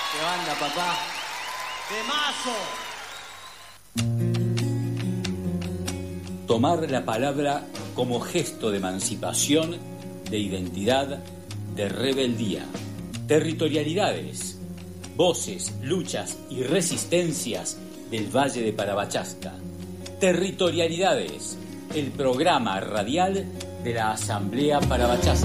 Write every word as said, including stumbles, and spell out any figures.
¿Qué banda, papá? ¡Temazo! Tomar la palabra como gesto de emancipación, de identidad, de rebeldía. Territorialidades, voces, luchas y resistencias del Valle de Parabachasca. Territorialidades, el programa radial de la Asamblea Parabachasca.